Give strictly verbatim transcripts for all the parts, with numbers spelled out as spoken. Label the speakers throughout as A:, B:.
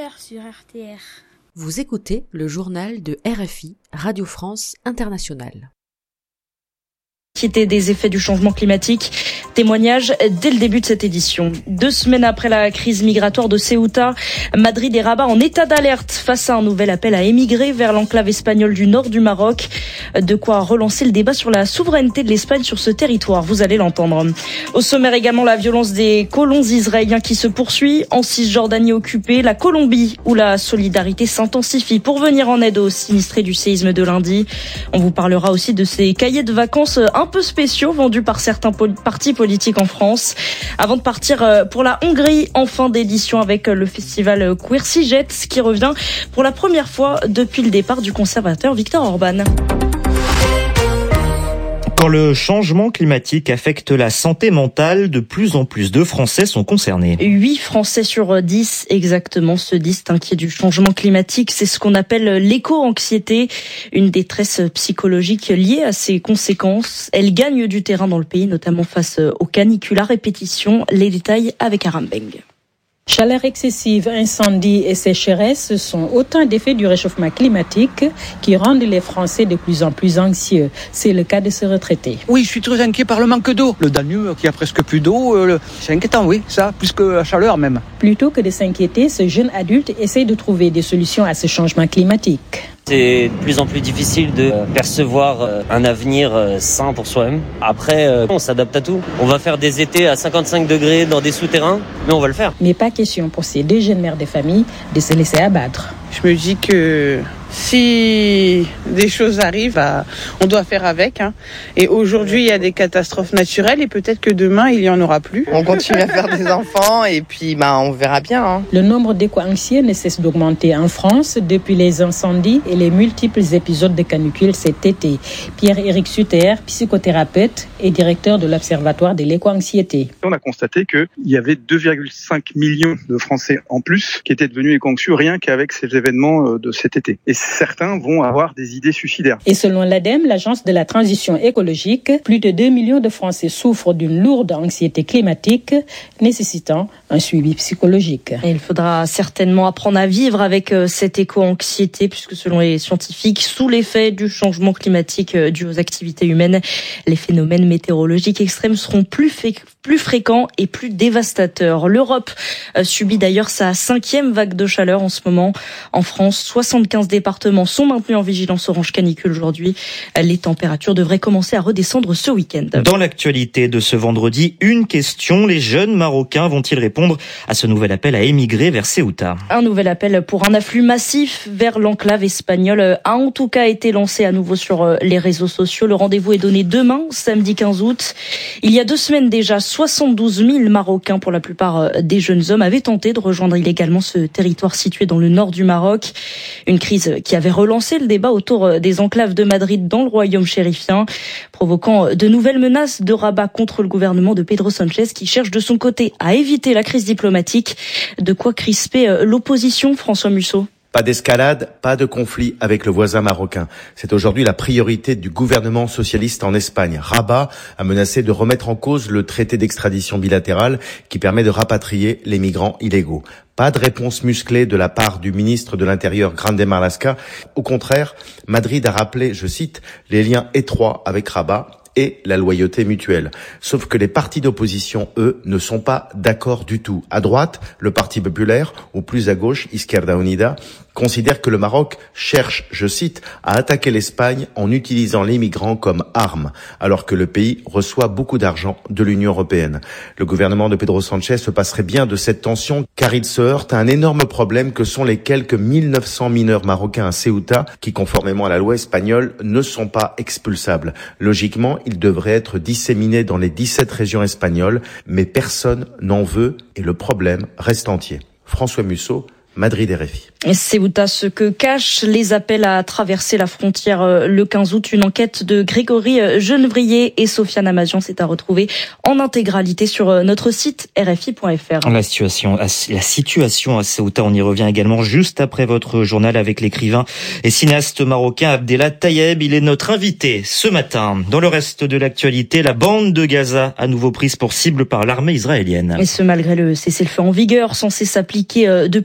A: heures sur R T R.
B: Vous écoutez le journal de R F I, Radio France Internationale.
C: Qui était des effets du changement climatique. Témoignage dès le début de cette édition. Deux semaines après la crise migratoire de Ceuta, Madrid et Rabat en état d'alerte face à un nouvel appel à émigrer vers l'enclave espagnole du nord du Maroc. De quoi relancer le débat sur la souveraineté de l'Espagne sur ce territoire, vous allez l'entendre. Au sommaire également, la violence des colons israéliens qui se poursuit en Cisjordanie occupée, la Colombie où la solidarité s'intensifie pour venir en aide aux sinistrés du séisme de lundi. On vous parlera aussi de ces cahiers de vacances un peu spéciaux vendus par certains pol- partis politiques en France. Avant de partir pour la Hongrie en fin d'édition avec le festival Queerciget qui revient pour la première fois depuis le départ du conservateur Viktor Orban.
D: Quand le changement climatique affecte la santé mentale, de plus en plus de Français sont concernés.
C: huit Français sur dix exactement se disent inquiets du changement climatique. C'est ce qu'on appelle l'éco-anxiété, une détresse psychologique liée à ses conséquences. Elle gagne du terrain dans le pays, notamment face aux canicules à répétition. Les détails avec Aram Beng.
E: Chaleur excessive, incendies et sécheresse sont autant d'effets du réchauffement climatique qui rendent les Français de plus en plus anxieux. C'est le cas de ce retraité.
F: Oui, je suis très inquiet par le manque d'eau. Le Danube qui a presque plus d'eau, euh, c'est inquiétant, oui, ça, plus que la chaleur même.
E: Plutôt que de s'inquiéter, ce jeune adulte essaye de trouver des solutions à ce changement climatique.
G: C'est de plus en plus difficile de percevoir un avenir sain pour soi-même. Après, on s'adapte à tout. On va faire des étés à cinquante-cinq degrés dans des souterrains, mais on va le faire.
E: Mais pas question pour ces deux jeunes mères de famille de se laisser abattre.
H: Je me dis que si des choses arrivent, on doit faire avec. Hein. Et aujourd'hui, il y a des catastrophes naturelles et peut-être que demain, il n'y en aura plus.
I: On continue à faire des enfants et puis bah, on verra bien. Hein.
E: Le nombre d'éco-anxieux ne cesse d'augmenter en France depuis les incendies et les multiples épisodes de canicule cet été. Pierre-Éric Sutter, psychothérapeute et directeur de l'Observatoire de l'éco-anxiété.
J: On a constaté qu'il y avait deux virgule cinq millions de Français en plus qui étaient devenus éco-anxieux rien qu'avec ces événements de cet été. Et certains vont avoir des idées suicidaires.
E: Et selon l'ADEME, l'Agence de la transition écologique, plus de deux millions de Français souffrent d'une lourde anxiété climatique nécessitant un suivi psychologique.
C: Et il faudra certainement apprendre à vivre avec cette éco-anxiété puisque selon les scientifiques, sous l'effet du changement climatique dû aux activités humaines, les phénomènes météorologiques extrêmes seront plus, fait, plus fréquents et plus dévastateurs. L'Europe subit d'ailleurs sa cinquième vague de chaleur en ce moment. En France, soixante-quinze départements sont maintenus en vigilance orange canicule aujourd'hui. Les températures devraient commencer à redescendre ce week-end.
D: Dans l'actualité de ce vendredi, une question. Les jeunes Marocains vont-ils répondre à ce nouvel appel à émigrer vers Ceuta?
C: Un nouvel appel pour un afflux massif vers l'enclave espagnole a en tout cas été lancé à nouveau sur les réseaux sociaux. Le rendez-vous est donné demain, samedi quinze août. Il y a deux semaines déjà, soixante-douze mille Marocains, pour la plupart des jeunes hommes, avaient tenté de rejoindre illégalement ce territoire situé dans le nord du Maroc. Une crise qui avait relancé le débat autour des enclaves de Madrid dans le royaume chérifien, provoquant de nouvelles menaces de Rabat contre le gouvernement de Pedro Sánchez qui cherche de son côté à éviter la crise diplomatique. De quoi crisper l'opposition, François Musso.
K: Pas d'escalade, pas de conflit avec le voisin marocain. C'est aujourd'hui la priorité du gouvernement socialiste en Espagne. Rabat a menacé de remettre en cause le traité d'extradition bilatérale qui permet de rapatrier les migrants illégaux. Pas de réponse musclée de la part du ministre de l'Intérieur, Grande Marlaska. Au contraire, Madrid a rappelé, je cite, les liens étroits avec Rabat et la loyauté mutuelle. Sauf que les partis d'opposition, eux, ne sont pas d'accord du tout. À droite, le Parti populaire, ou plus à gauche, Izquierda Unida, considère que le Maroc cherche, je cite, à attaquer l'Espagne en utilisant les migrants comme arme, alors que le pays reçoit beaucoup d'argent de l'Union européenne. Le gouvernement de Pedro Sánchez se passerait bien de cette tension, car il se heurte à un énorme problème que sont les quelques mille neuf cents mineurs marocains à Ceuta, qui, conformément à la loi espagnole, ne sont pas expulsables. Logiquement, ils devraient être disséminés dans les dix-sept régions espagnoles, mais personne n'en veut et le problème reste entier. François Musso, Madrid R F I.
C: Ceuta, ce que cachent les appels à traverser la frontière le quinze août. Une enquête de Grégory Genevrier et Sofiane Amazian s'est à retrouver en intégralité sur notre site R F I point F R.
D: La situation, la situation à Ceuta, on y revient également juste après votre journal avec l'écrivain et cinéaste marocain Abdellah Tayeb. Il est notre invité ce matin. Dans le reste de l'actualité, la bande de Gaza à nouveau prise pour cible par l'armée israélienne.
C: Et ce malgré le cessez-le-feu en vigueur censé s'appliquer depuis dix mois.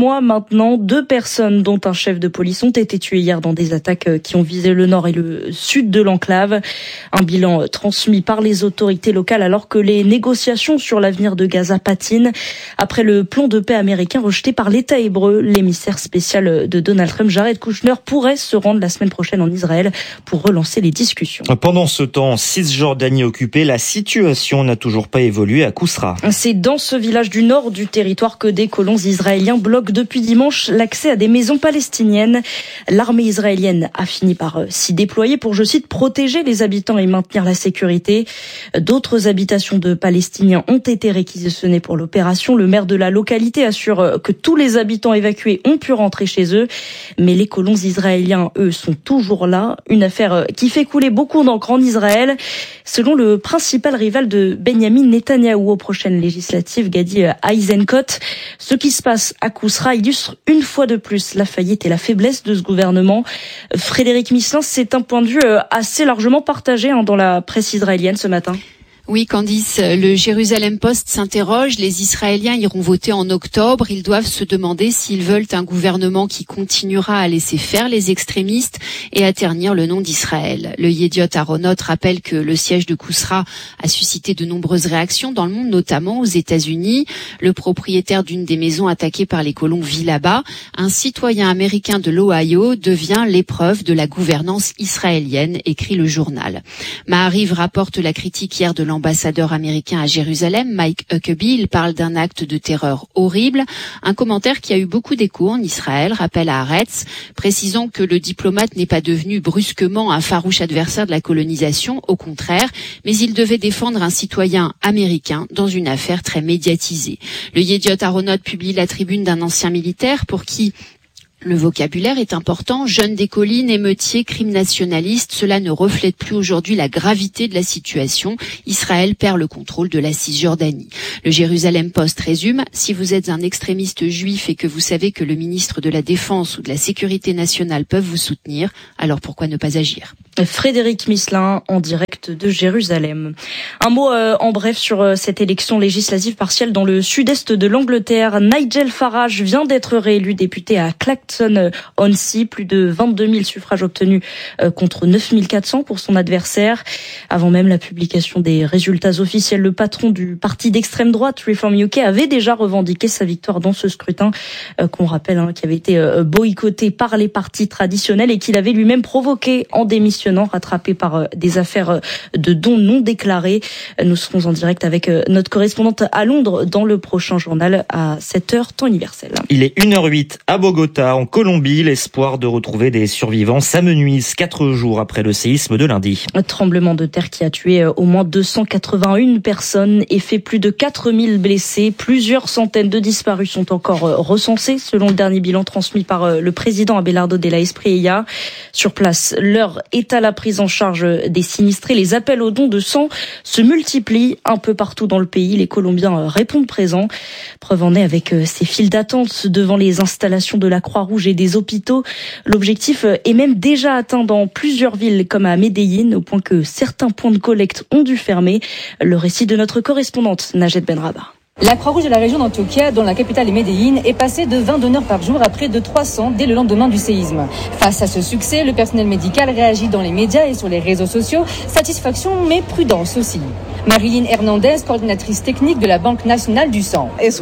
C: mois maintenant. Deux personnes, dont un chef de police, ont été tuées hier dans des attaques qui ont visé le nord et le sud de l'enclave. Un bilan transmis par les autorités locales alors que les négociations sur l'avenir de Gaza patinent. Après le plan de paix américain rejeté par l'État hébreu, l'émissaire spécial de Donald Trump, Jared Kushner, pourrait se rendre la semaine prochaine en Israël pour relancer les discussions.
D: Pendant ce temps, Cisjordanie occupée, la situation n'a toujours pas évolué à Kousra.
C: C'est dans ce village du nord du territoire que des colons israéliens bloquent depuis dimanche l'accès à des maisons palestiniennes. L'armée israélienne a fini par s'y déployer pour, je cite, protéger les habitants et maintenir la sécurité. D'autres habitations de Palestiniens ont été réquisitionnées pour l'opération. Le maire de la localité assure que tous les habitants évacués ont pu rentrer chez eux. Mais les colons israéliens, eux, sont toujours là. Une affaire qui fait couler beaucoup d'encre en Israël. Selon le principal rival de Benyamin Netanyahou aux prochaines législatives, Gadi Eisenkot, ce qui se passe à Kousra illustre une fois de plus la faillite et la faiblesse de ce gouvernement. Frédéric Misselin, c'est un point de vue assez largement partagé dans la presse israélienne ce matin.
A: Oui, Candice, le Jérusalem Post s'interroge. Les Israéliens iront voter en octobre. Ils doivent se demander s'ils veulent un gouvernement qui continuera à laisser faire les extrémistes et à ternir le nom d'Israël. Le Yediot Aharonot rappelle que le siège de Kousra a suscité de nombreuses réactions dans le monde, notamment aux États-Unis. Le propriétaire d'une des maisons attaquées par les colons vit là-bas. Un citoyen américain de l'Ohio devient l'épreuve de la gouvernance israélienne, écrit le journal. Maariv rapporte la critique hier de l'ambassadeur américain à Jérusalem, Mike Huckabee. Il parle d'un acte de terreur horrible. Un commentaire qui a eu beaucoup d'écho en Israël, rappelle à Haaretz, précisant que le diplomate n'est pas devenu brusquement un farouche adversaire de la colonisation, au contraire, mais il devait défendre un citoyen américain dans une affaire très médiatisée. Le Yediot Aharonot publie la tribune d'un ancien militaire pour qui le vocabulaire est important. Jeunes des collines, émeutiers, crimes nationalistes, cela ne reflète plus aujourd'hui la gravité de la situation. Israël perd le contrôle de la Cisjordanie. Le Jérusalem Post résume, si vous êtes un extrémiste juif et que vous savez que le ministre de la Défense ou de la Sécurité nationale peuvent vous soutenir, alors pourquoi ne pas agir ?
C: Frédéric Misselin en direct de Jérusalem. Un mot euh, en bref sur euh, cette élection législative partielle dans le sud-est de l'Angleterre. Nigel Farage vient d'être réélu député à Clacton-on-Sea. Plus de vingt-deux mille suffrages obtenus euh, contre neuf mille quatre cents pour son adversaire. Avant même la publication des résultats officiels, le patron du parti d'extrême droite Reform U K avait déjà revendiqué sa victoire dans ce scrutin euh, qu'on rappelle hein, qui avait été euh, boycotté par les partis traditionnels et qu'il avait lui-même provoqué en démission, rattrapé par des affaires de dons non déclarés. Nous serons en direct avec notre correspondante à Londres dans le prochain journal à sept heures temps universel.
D: Il est une heure huit à Bogota, en Colombie. L'espoir de retrouver des survivants s'amenuise quatre jours après le séisme de lundi.
C: Un tremblement de terre qui a tué au moins deux cent quatre-vingt-une personnes et fait plus de quatre mille blessés. Plusieurs centaines de disparus sont encore recensés selon le dernier bilan transmis par le président Abelardo de la Espriella. Sur place, l'heure est à la prise en charge des sinistrés. Les appels aux dons de sang se multiplient un peu partout dans le pays. Les Colombiens répondent présents. Preuve en est avec ces files d'attente devant les installations de la Croix-Rouge et des hôpitaux. L'objectif est même déjà atteint dans plusieurs villes comme à Medellín, au point que certains points de collecte ont dû fermer. Le récit de notre correspondante Najed Benraba.
L: La Croix-Rouge de la région d'Antioquia, dont la capitale est Medellín, est passée de vingt donneurs par jour à près de trois cents dès le lendemain du séisme. Face à ce succès, le personnel médical réagit dans les médias et sur les réseaux sociaux. Satisfaction, mais prudence aussi. Marilyn Hernandez, coordinatrice technique de la Banque nationale du sang.
M: Il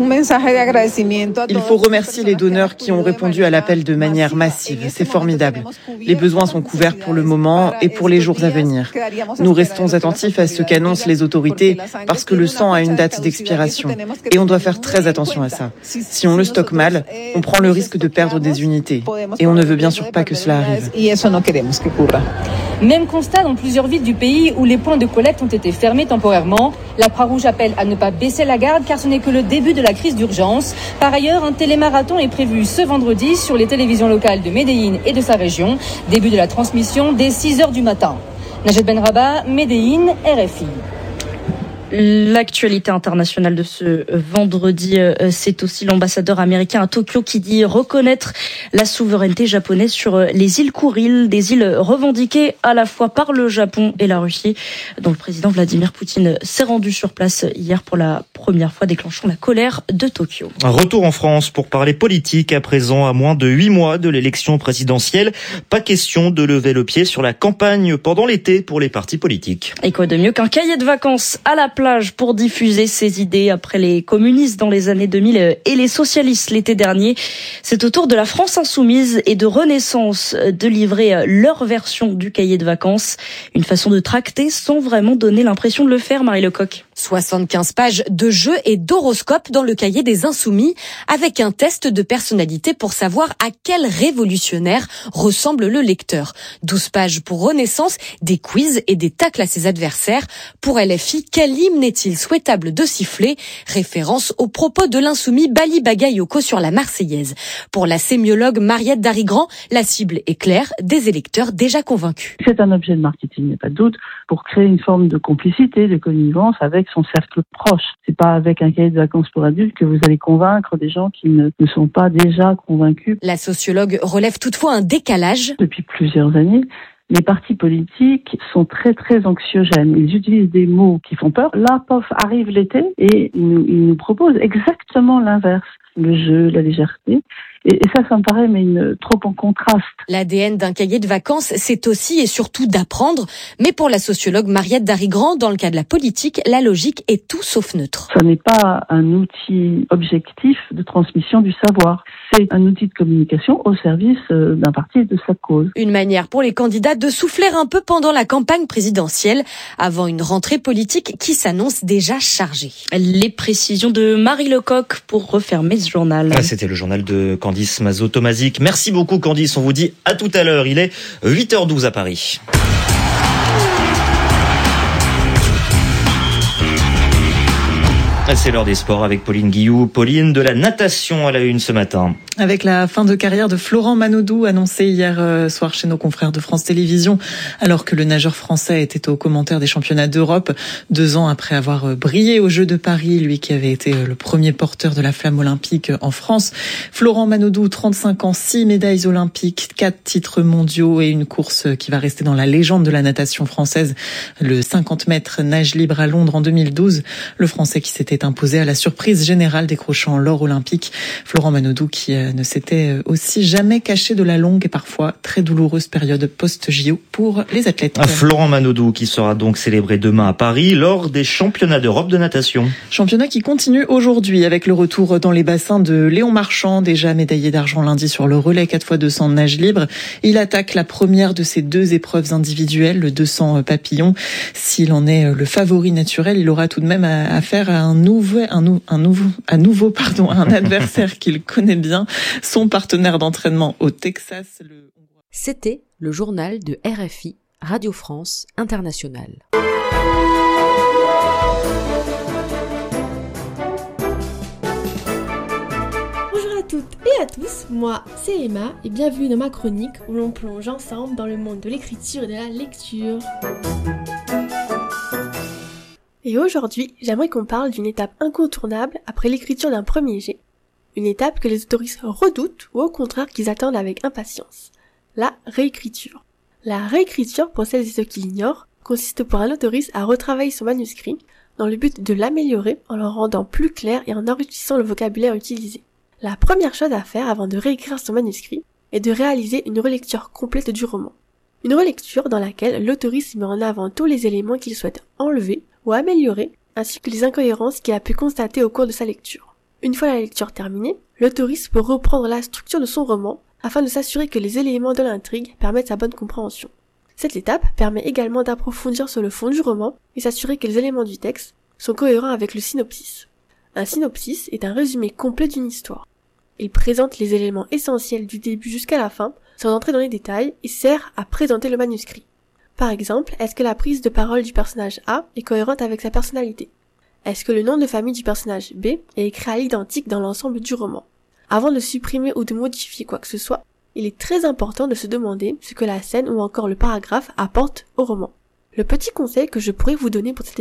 M: faut remercier les donneurs qui ont répondu à l'appel de manière massive. C'est formidable. Les besoins sont couverts pour le moment et pour les jours à venir. Nous restons attentifs à ce qu'annoncent les autorités parce que le sang a une date d'expiration. Et on doit faire très attention à ça. Si on le stocke mal, on prend le risque de perdre des unités. Et on ne veut bien sûr pas que cela arrive.
L: Même constat dans plusieurs villes du pays où les points de collecte ont été fermés temporairement. La Croix-Rouge appelle à ne pas baisser la garde car ce n'est que le début de la crise d'urgence. Par ailleurs, un télémarathon est prévu ce vendredi sur les télévisions locales de Medellín et de sa région. Début de la transmission dès six heures du matin. Najed Benraba, Medellín, R F I.
C: L'actualité internationale de ce vendredi, c'est aussi l'ambassadeur américain à Tokyo qui dit reconnaître la souveraineté japonaise sur les îles Kouril, des îles revendiquées à la fois par le Japon et la Russie, dont le président Vladimir Poutine s'est rendu sur place hier pour la première fois, déclenchant la colère de Tokyo.
D: Un retour en France pour parler politique à présent, à moins de huit mois de l'élection présidentielle. Pas question de lever le pied sur la campagne pendant l'été pour les partis politiques.
C: Et quoi de mieux qu'un cahier de vacances à la plage pour diffuser ses idées après les communistes dans les années deux mille et les socialistes l'été dernier. C'est au tour de la France Insoumise et de Renaissance de livrer leur version du cahier de vacances. Une façon de tracter sans vraiment donner l'impression de le faire, Marie Lecoq.
N: soixante-quinze pages de jeux et d'horoscopes dans le cahier des Insoumis, avec un test de personnalité pour savoir à quel révolutionnaire ressemble le lecteur. douze pages pour Renaissance, des quiz et des tacles à ses adversaires. Pour L F I, quel hymne est-il souhaitable de siffler? Référence aux propos de l'insoumis Bali Bagayoko sur la Marseillaise. Pour la sémiologue Mariette Darigrand, la cible est claire, des électeurs déjà convaincus.
O: C'est un objet de marketing, il n'y a pas de doute, pour créer une forme de complicité, de connivence avec son cercle proche. C'est pas avec un cahier de vacances pour adultes que vous allez convaincre des gens qui ne, ne sont pas déjà convaincus.
N: La sociologue relève toutefois un décalage.
O: Depuis plusieurs années, les partis politiques sont très très anxiogènes. Ils utilisent des mots qui font peur. Là, pof, arrive l'été et ils nous, ils nous proposent exactement l'inverse. Le jeu, la légèreté. Et, et ça, ça me paraît mais une, trop en contraste.
N: L'A D N d'un cahier de vacances, c'est aussi et surtout d'apprendre. Mais pour la sociologue Mariette Darigrand, dans le cas de la politique, la logique est tout sauf neutre.
O: Ça n'est pas un outil objectif de transmission du savoir. C'est un outil de communication au service d'un parti et de sa cause.
N: Une manière pour les candidats de souffler un peu pendant la campagne présidentielle, avant une rentrée politique qui s'annonce déjà chargée.
C: Les précisions de Marie Lecoq pour refermer ce journal.
D: Ah, c'était le journal de Candice Mazot-Tomazic. Merci beaucoup Candice, on vous dit à tout à l'heure. Il est huit heures douze à Paris. C'est l'heure des sports avec Pauline Guillou. Pauline, de la natation à la une ce matin.
M: Avec la fin de carrière de Florent Manodou annoncée hier soir chez nos confrères de France Télévisions, alors que le nageur français était aux commentaires des championnats d'Europe, deux ans après avoir brillé aux Jeux de Paris, lui qui avait été le premier porteur de la flamme olympique en France. Florent Manodou, trente-cinq ans, six médailles olympiques, quatre titres mondiaux et une course qui va rester dans la légende de la natation française, le cinquante mètres nage libre à Londres en deux mille douze. Le Français qui s'était imposé à la surprise générale, décrochant l'or olympique. Florent Manodou qui ne s'était aussi jamais caché de la longue et parfois très douloureuse période post-J O pour les athlètes.
D: Florent Manodou qui sera donc célébré demain à Paris lors des championnats d'Europe de natation.
M: Championnat qui continue aujourd'hui avec le retour dans les bassins de Léon Marchand, déjà médaillé d'argent lundi sur le relais quatre fois deux cents nage libre. Il attaque la première de ses deux épreuves individuelles, le deux cents papillon. S'il en est le favori naturel, il aura tout de même affaire à un nouveau, un, nou, un nouveau, un nouveau, pardon, un adversaire qu'il connaît bien, son partenaire d'entraînement au Texas. Le...
B: C'était le journal de R F I, Radio France Internationale.
P: Bonjour à toutes et à tous, moi c'est Emma et bienvenue dans ma chronique où l'on plonge ensemble dans le monde de l'écriture et de la lecture. Et aujourd'hui, j'aimerais qu'on parle d'une étape incontournable après l'écriture d'un premier jet. Une étape que les autoristes redoutent ou au contraire qu'ils attendent avec impatience. La réécriture. La réécriture, pour celles et ceux qui l'ignorent, consiste pour un autoriste à retravailler son manuscrit dans le but de l'améliorer en le rendant plus clair et en enrichissant le vocabulaire utilisé. La première chose à faire avant de réécrire son manuscrit est de réaliser une relecture complète du roman. Une relecture dans laquelle l'autoriste met en avant tous les éléments qu'il souhaite enlever ou améliorer, ainsi que les incohérences qu'il a pu constater au cours de sa lecture. Une fois la lecture terminée, l'autoriste peut reprendre la structure de son roman afin de s'assurer que les éléments de l'intrigue permettent sa bonne compréhension. Cette étape permet également d'approfondir sur le fond du roman et s'assurer que les éléments du texte sont cohérents avec le synopsis. Un synopsis est un résumé complet d'une histoire. Il présente les éléments essentiels du début jusqu'à la fin, sans entrer dans les détails, et sert à présenter le manuscrit. Par exemple, est-ce que la prise de parole du personnage A est cohérente avec sa personnalité? Est-ce que le nom de famille du personnage B est écrit à l'identique dans l'ensemble du roman? Avant de supprimer ou de modifier quoi que ce soit, il est très important de se demander ce que la scène ou encore le paragraphe apporte au roman. Le petit conseil que je pourrais vous donner pour cette étape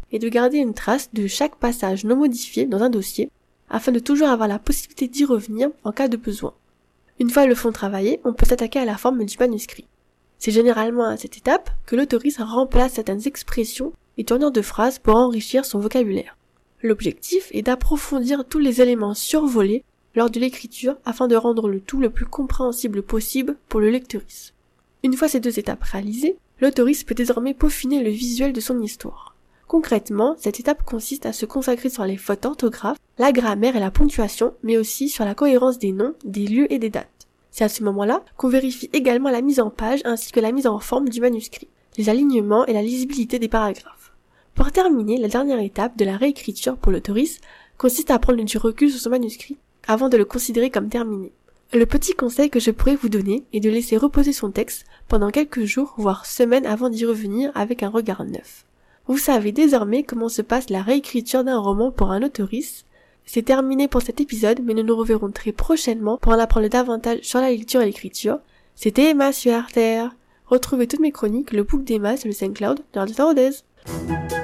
P: et de garder une trace de chaque passage non modifié dans un dossier, afin de toujours avoir la possibilité d'y revenir en cas de besoin. Une fois le fond travaillé, on peut s'attaquer à la forme du manuscrit. C'est généralement à cette étape que l'autoriste remplace certaines expressions et tournures de phrases pour enrichir son vocabulaire. L'objectif est d'approfondir tous les éléments survolés lors de l'écriture afin de rendre le tout le plus compréhensible possible pour le lectrice. Une fois ces deux étapes réalisées, l'autoriste peut désormais peaufiner le visuel de son histoire. Concrètement, cette étape consiste à se consacrer sur les fautes d'orthographe, la grammaire et la ponctuation, mais aussi sur la cohérence des noms, des lieux et des dates. C'est à ce moment-là qu'on vérifie également la mise en page ainsi que la mise en forme du manuscrit, les alignements et la lisibilité des paragraphes. Pour terminer, la dernière étape de la réécriture pour l'autoriste consiste à prendre du recul sur son manuscrit avant de le considérer comme terminé. Le petit conseil que je pourrais vous donner est de laisser reposer son texte pendant quelques jours voire semaines avant d'y revenir avec un regard neuf. Vous savez désormais comment se passe la réécriture d'un roman pour un autoriste. C'est terminé pour cet épisode, mais nous nous reverrons très prochainement pour en apprendre davantage sur la lecture et l'écriture. C'était Emma sur Arter. Retrouvez toutes mes chroniques, le book d'Emma sur le SoundCloud de Radio Tardes.